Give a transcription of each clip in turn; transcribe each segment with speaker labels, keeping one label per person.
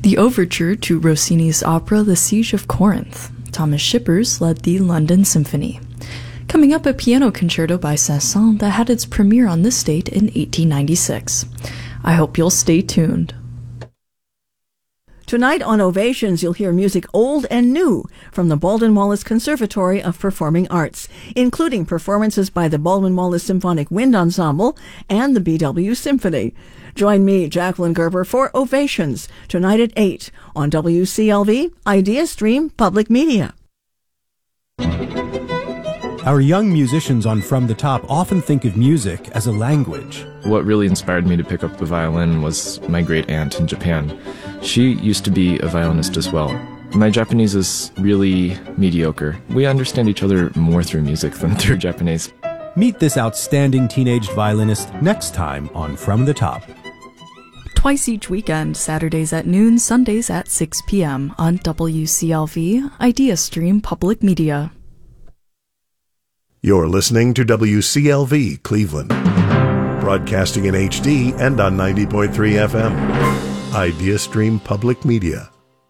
Speaker 1: The overture to Rossini's opera The Siege of Corinth. Thomas Shippers led the London Symphony. Coming up, a piano concerto by Saint-Saëns that had its premiere on this date in 1896. I hope you'll stay tuned.
Speaker 2: Tonight on Ovations, you'll hear music old and new from the Baldwin-Wallace Conservatory of Performing Arts, including performances by the Baldwin-Wallace Symphonic Wind Ensemble and the BW Symphony. Join me, Jacqueline Gerber, for Ovations, tonight at 8 on WCLV, Idea Stream Public Media.
Speaker 3: Our young musicians on From the Top often think of music as a language.
Speaker 4: What really inspired me to pick up the violin was my great aunt in Japan. She used to be a violinist as well. My Japanese is really mediocre. We understand each other more through music than through Japanese.
Speaker 3: Meet this outstanding teenage violinist next time on From the Top.
Speaker 1: Twice each weekend, Saturdays at noon, Sundays at 6 p.m. on WCLV, Idea Stream Public Media.
Speaker 5: You're listening to WCLV Cleveland, broadcasting in HD and on 90.3 FM. Idea Stream Public Media.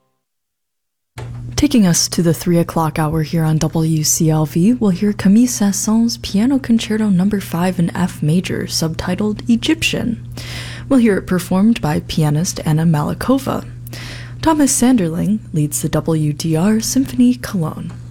Speaker 1: Taking us to the 3 o'clock hour here on WCLV, we'll hear Camille Saint-Saëns' Piano Concerto No. 5 in F major, subtitled Egyptian. We'll hear it performed by pianist Anna Malikova. Thomas Sanderling leads the WDR Symphony Cologne.